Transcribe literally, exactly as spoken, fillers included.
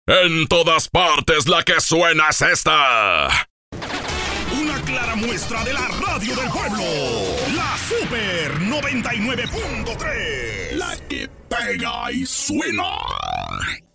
En todas partes la que suena es esta. Una clara muestra de la radio del pueblo. La Super noventa y nueve punto tres. La que pega y suena.